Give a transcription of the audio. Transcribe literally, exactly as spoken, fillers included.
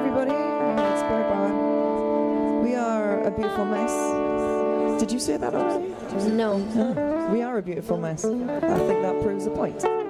everybody. It's Blair Brown. We are a beautiful mess. Did you say that already? No. No. We are a beautiful mess. I think that proves the point.